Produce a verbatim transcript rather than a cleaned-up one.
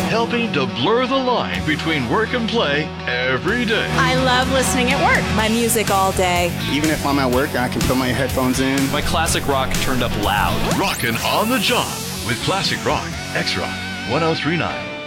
helping to blur the line between work and play every day. I love listening at work. My music all day. Even if I'm at work, I can put my headphones in. My classic rock turned up loud. Rockin' on the job with Classic Rock, X-Rock, one oh three point nine.